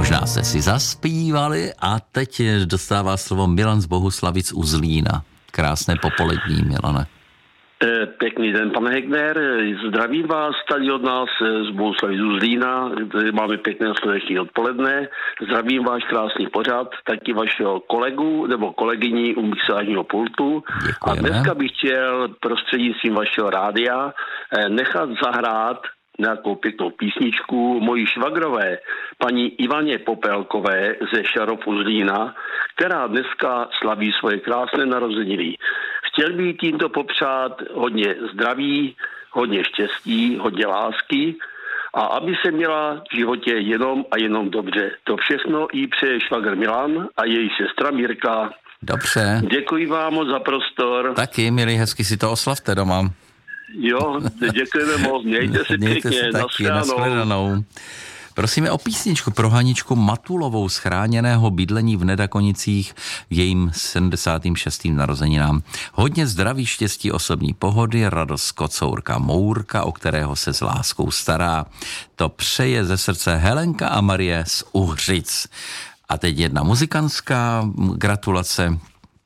Možná jste si zaspívali a teď dostává slovo Milan z Bohuslavic u Zlína. Krásné popolední, Milane. Pěkný den, pane Hegner. Zdravím vás tady od nás z Bohuslavic u Zlína. Máme pěkné sluneční odpoledne. Zdravím váš krásný pořad, taky vašeho kolegu nebo kolegyni u mixážního pultu. Děkujeme. A dneska bych chtěl prostřednictvím vašeho rádia nechat zahrát nějakou pěknou písničku mojí švagrové, paní Ivaně Popelkové ze Šarofu Zlína, která dneska slaví svoje krásné narozeniny. Chtěl bych tímto popřát hodně zdraví, hodně štěstí, hodně lásky a aby se měla v životě jenom a jenom dobře. To všechno jí přeje švagr Milan a její sestra Mirka. Dobře. Děkuji vám moc za prostor. Taky, milí, hezky si to oslavte doma. Jo, děkujeme moc, mějte se pěkně, nashledanou. Prosíme o písničku pro Haničku Matulovou z chráněného bydlení v Nedakonicích v jejím 76. narozeninám. Hodně zdraví, štěstí, osobní pohody, radost kocourka Mourka, o kterého se s láskou stará. To přeje ze srdce Helenka a Marie z Uhřic. A teď jedna muzikantská gratulace.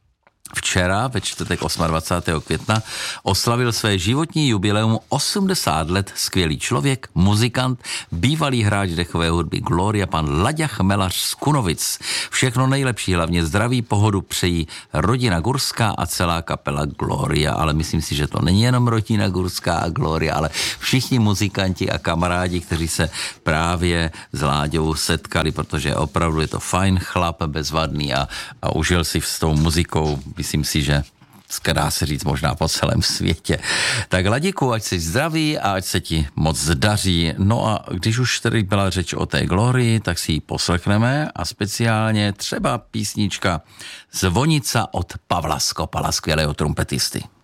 Včera, ve čtvrtek 28. května, oslavil své životní jubileum 80 let skvělý člověk, muzikant, bývalý hráč dechové hudby Gloria, pan Laďa Chmelař z Kunovic. Všechno nejlepší, hlavně zdraví, pohodu přejí rodina Gurská a celá kapela Gloria, ale myslím si, že to není jenom rodina Gurská a Gloria, ale všichni muzikanti a kamarádi, kteří se právě s Láďou setkali, protože opravdu je to fajn chlap, bezvadný a užil si s tou muzikou. Myslím si, že dá se říct možná po celém světě. Tak Ladíku, ať jsi zdravý a ať se ti moc daří. No a když už tady byla řeč o té Glorii, tak si ji poslechneme a speciálně třeba písnička Zvonica od Pavla Skopala, skvělého trumpetisty.